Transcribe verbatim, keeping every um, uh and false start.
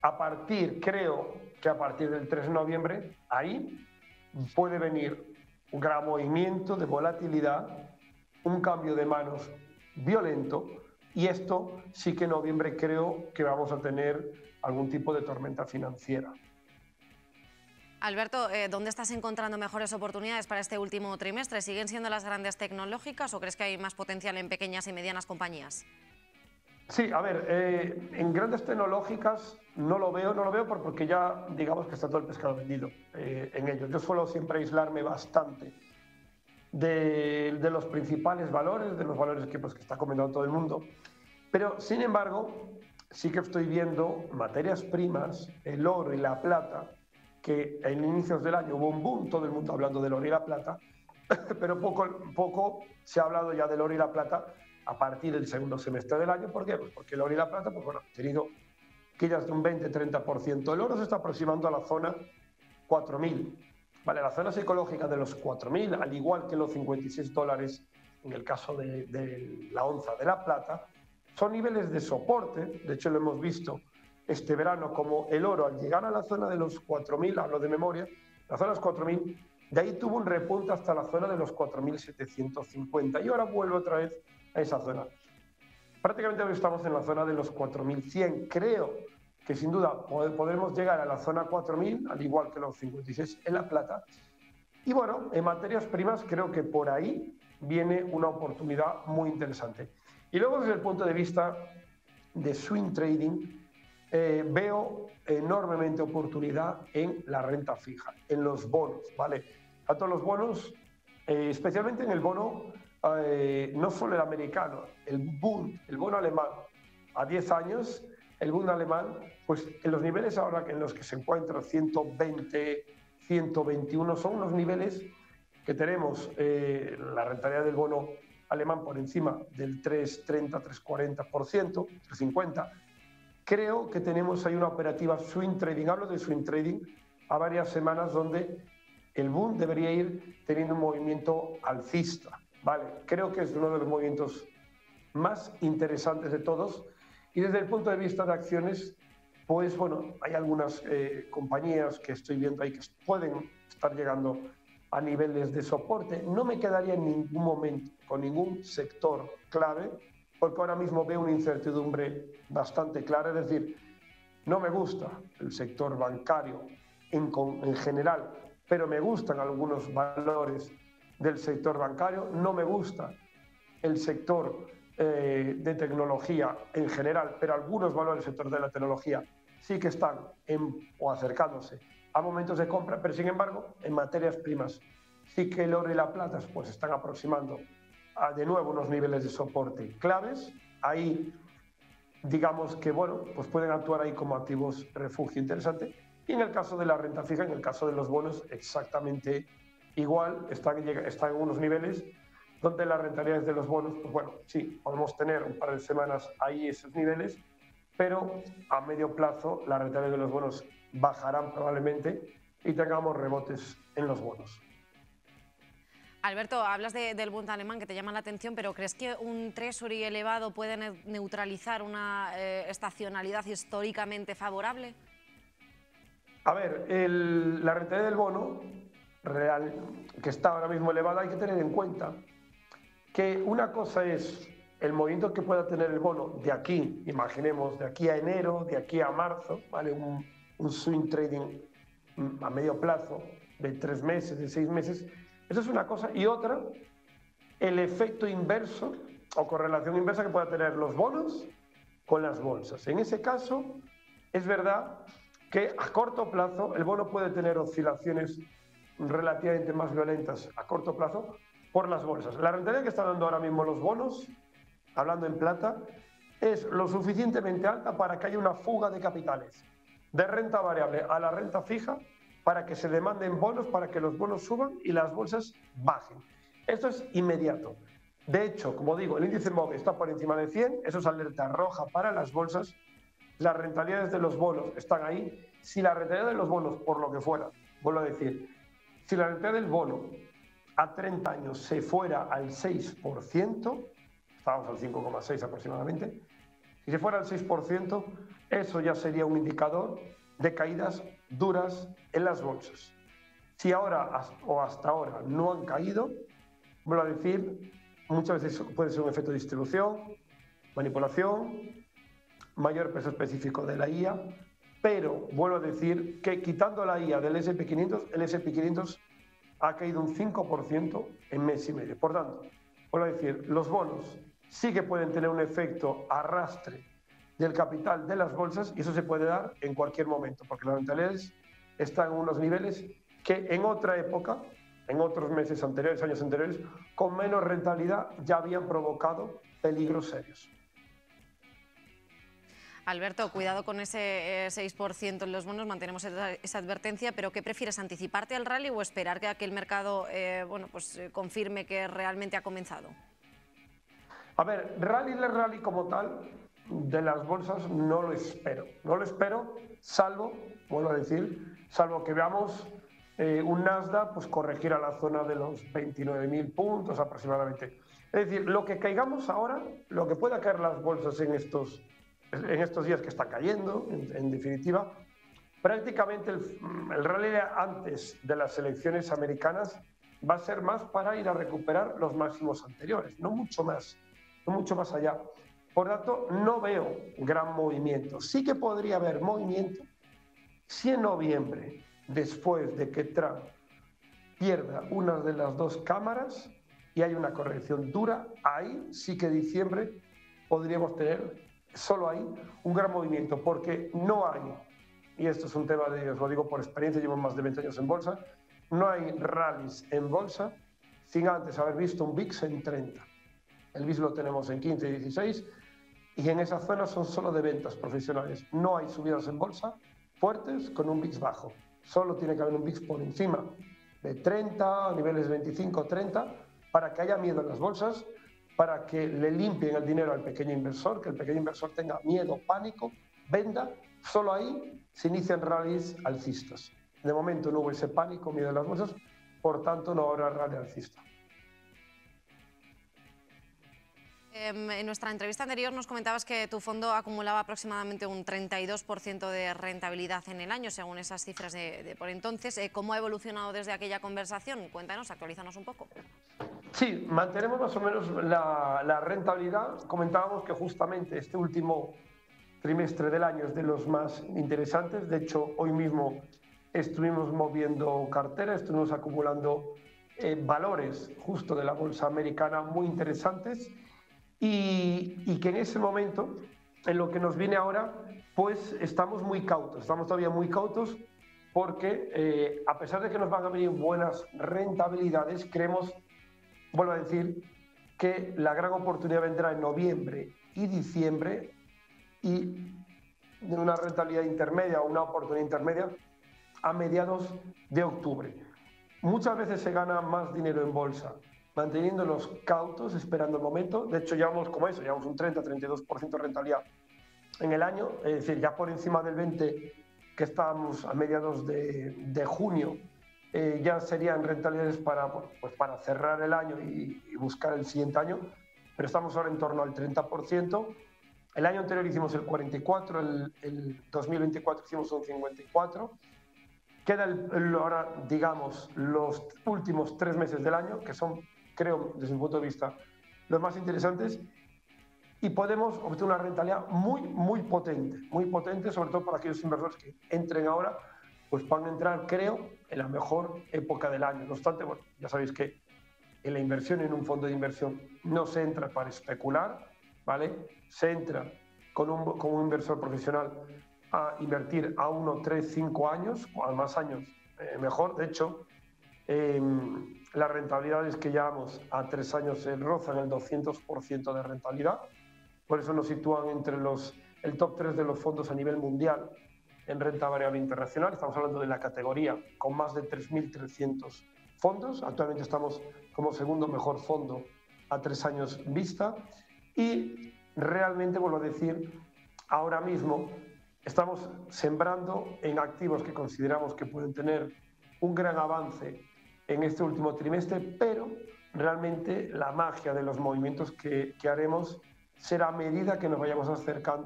A partir, creo que a partir del tres de noviembre, ahí puede venir un gran movimiento de volatilidad, un cambio de manos violento, y esto sí que en noviembre creo que vamos a tener algún tipo de tormenta financiera. Alberto, eh, ¿dónde estás encontrando mejores oportunidades para este último trimestre? ¿Siguen siendo las grandes tecnológicas o crees que hay más potencial en pequeñas y medianas compañías? Sí, a ver, eh, en grandes tecnológicas no lo veo, no lo veo porque ya digamos que está todo el pescado vendido eh, en ellos. Yo suelo siempre aislarme bastante de, de los principales valores, de los valores que, pues, que está comentando todo el mundo, pero sin embargo sí que estoy viendo materias primas, el oro y la plata, que en inicios del año hubo un boom, todo el mundo hablando del oro y la plata, pero poco, poco se ha hablado ya del oro y la plata a partir del segundo semestre del año. ¿Por qué? Pues porque el oro y la plata, pues bueno, han tenido caídas de un veinte a treinta por ciento. El oro se está aproximando a la zona cuatro mil. Vale, la zona psicológica de los cuatro mil, al igual que los cincuenta y seis dólares en el caso de, de la onza de la plata, son niveles de soporte. De hecho, lo hemos visto este verano como el oro, al llegar a la zona de los cuatro mil, hablo de memoria, la zona de los cuatro mil, de ahí tuvo un repunte hasta la zona de los cuatro mil setecientos cincuenta y ahora vuelve otra vez a esa zona. Prácticamente hoy estamos en la zona de los cuatro mil cien. Creo que sin duda podremos llegar a la zona cuatro mil, al igual que los cincuenta y seis en la plata. Y bueno, en materias primas creo que por ahí viene una oportunidad muy interesante. Y luego desde el punto de vista de swing trading, eh, veo enormemente oportunidad en la renta fija, en los bonos, ¿vale? Tanto los bonos, eh, especialmente en el bono, eh, no solo el americano, el Bund, el bono alemán, a diez años, el Bund alemán, pues en los niveles ahora en los que se encuentra ciento veinte, ciento veintiuno, son unos niveles que tenemos eh, la rentabilidad del bono alemán por encima del tres treinta, tres cuarenta por ciento, tres cincuenta. Creo que tenemos ahí una operativa swing trading, hablo de swing trading, a varias semanas donde el Bund debería ir teniendo un movimiento alcista, ¿vale? Creo que es uno de los movimientos más interesantes de todos. Y desde el punto de vista de acciones, pues bueno, hay algunas eh, compañías que estoy viendo ahí que pueden estar llegando a niveles de soporte. No me quedaría en ningún momento con ningún sector clave, porque ahora mismo veo una incertidumbre bastante clara. Es decir, no me gusta el sector bancario en, en general, pero me gustan algunos valores del sector bancario. No me gusta el sector eh, de tecnología en general, pero algunos valores del sector de la tecnología sí que están en, o acercándose a momentos de compra, pero sin embargo, en materias primas sí que el oro y la plata pues están aproximando a de nuevo unos niveles de soporte claves. Ahí digamos que bueno, pues pueden actuar ahí como activos refugio interesante. Y en el caso de la renta fija, en el caso de los bonos, exactamente igual, están, están en unos niveles donde las rentabilidades de los bonos, pues bueno, sí, podemos tener un par de semanas ahí esos niveles, pero a medio plazo las rentabilidades de los bonos bajarán probablemente y tengamos rebotes en los bonos. Alberto, hablas de, del Bund alemán que te llama la atención, pero ¿crees que un treasury elevado puede ne neutralizar una eh, estacionalidad históricamente favorable? A ver, el, la rentabilidad del bono real, que está ahora mismo elevada, hay que tener en cuenta que una cosa es el movimiento que pueda tener el bono de aquí, imaginemos, de aquí a enero, de aquí a marzo, ¿vale? Un, un swing trading a medio plazo de tres meses, de seis meses. Eso es una cosa. Y otra, el efecto inverso o correlación inversa que pueda tener los bonos con las bolsas. En ese caso, es verdad que a corto plazo el bono puede tener oscilaciones relativamente más violentas a corto plazo por las bolsas. La rentabilidad que están dando ahora mismo los bonos, hablando en plata, es lo suficientemente alta para que haya una fuga de capitales de renta variable a la renta fija, para que se demanden bonos, para que los bonos suban y las bolsas bajen. Esto es inmediato. De hecho, como digo, el índice móvil está por encima de cien, eso es alerta roja para las bolsas. Las rentabilidades de los bonos están ahí. Si la rentabilidad de los bonos, por lo que fuera, vuelvo a decir, si la rentabilidad del bono a treinta años se fuera al seis por ciento, estábamos al cinco coma seis aproximadamente, Si se fuera al seis por ciento, eso ya sería un indicador de caídas duras en las bolsas. Si ahora o hasta ahora no han caído, vuelvo a decir, muchas veces puede ser un efecto de distribución, manipulación, mayor peso específico de la I A, pero vuelvo a decir que quitando la I A del ese and pe quinientos, el ese and pe quinientos ha caído un cinco por ciento en mes y medio. Por tanto, vuelvo a decir, los bonos sí que pueden tener un efecto arrastre del capital de las bolsas y eso se puede dar en cualquier momento, porque las rentabilidades están en unos niveles que en otra época, en otros meses anteriores, años anteriores, con menos rentabilidad ya habían provocado peligros serios. Alberto, cuidado con ese seis por ciento en los bonos, mantenemos esa, esa advertencia, pero ¿qué prefieres, anticiparte al rally o esperar que, que el mercado eh, bueno, pues, eh, confirme que realmente ha comenzado? A ver, rally de rally como tal, de las bolsas no lo espero. No lo espero, salvo, vuelvo a decir, salvo que veamos eh, un Nasdaq pues, corregir a la zona de los veintinueve mil puntos aproximadamente. Es decir, lo que caigamos ahora, lo que pueda caer las bolsas en estos, en estos días que están cayendo, en, en definitiva, prácticamente el, el rally antes de las elecciones americanas va a ser más para ir a recuperar los máximos anteriores, no mucho más, no mucho más allá. Por tanto, no veo gran movimiento. Sí que podría haber movimiento si en noviembre, después de que Trump pierda una de las dos cámaras y hay una corrección dura, ahí sí que diciembre podríamos tener, solo ahí, un gran movimiento, porque no hay, y esto es un tema de, os lo digo por experiencia, llevo más de veinte años en bolsa, no hay rallies en bolsa sin antes haber visto un V I X en treinta. El V I X lo tenemos en quince y dieciséis, y en esa zona son solo de ventas profesionales. No hay subidas en bolsa fuertes con un V I X bajo. Solo tiene que haber un V I X por encima de treinta, niveles veinticinco, treinta, para que haya miedo en las bolsas, para que le limpien el dinero al pequeño inversor, que el pequeño inversor tenga miedo, pánico, venda. Solo ahí se inician rallies alcistas. De momento no hubo ese pánico, miedo en las bolsas, por tanto no habrá rally alcista. En nuestra entrevista anterior nos comentabas que tu fondo acumulaba aproximadamente un treinta y dos por ciento de rentabilidad en el año, según esas cifras de, de por entonces. ¿Cómo ha evolucionado desde aquella conversación? Cuéntanos, actualízanos un poco. Sí, mantenemos más o menos la, la rentabilidad. Comentábamos que justamente este último trimestre del año es de los más interesantes. De hecho, hoy mismo estuvimos moviendo cartera, estuvimos acumulando eh, valores justo de la bolsa americana muy interesantes. Y, y que en ese momento, en lo que nos viene ahora, pues estamos muy cautos, estamos todavía muy cautos porque eh, a pesar de que nos van a venir buenas rentabilidades, creemos, vuelvo a decir, que la gran oportunidad vendrá en noviembre y diciembre y de una rentabilidad intermedia o una oportunidad intermedia a mediados de octubre. Muchas veces se gana más dinero en bolsa manteniéndonos cautos, esperando el momento. De hecho, llevamos como eso, llevamos un treinta a treinta y dos por ciento de rentabilidad en el año, es decir, ya por encima del veinte por ciento que estábamos a mediados de, de junio, eh, ya serían rentabilidades para, pues, para cerrar el año y, y buscar el siguiente año, pero estamos ahora en torno al treinta por ciento. El año anterior hicimos el cuarenta y cuatro por ciento, el, el dos mil veinticuatro hicimos un cincuenta y cuatro por ciento. Queda el, el, ahora, digamos, los últimos tres meses del año, que son, creo, desde mi punto de vista, los más interesantes, y podemos obtener una rentabilidad muy, muy potente, muy potente, sobre todo para aquellos inversores que entren ahora, pues van a entrar, creo, en la mejor época del año. No obstante, bueno, ya sabéis que en la inversión en un fondo de inversión no se entra para especular, ¿vale? Se entra con un, con un inversor profesional a invertir a uno, tres, cinco años, o a más años, eh, mejor. De hecho, eh, las rentabilidades que llevamos a tres años se rozan el doscientos por ciento de rentabilidad. Por eso nos sitúan entre los, el top tres de los fondos a nivel mundial en renta variable internacional. Estamos hablando de la categoría con más de tres mil trescientos fondos. Actualmente estamos como segundo mejor fondo a tres años vista. Y realmente, vuelvo a decir, ahora mismo estamos sembrando en activos que consideramos que pueden tener un gran avance en este último trimestre, pero realmente la magia de los movimientos que, que haremos será a medida que nos vayamos acercando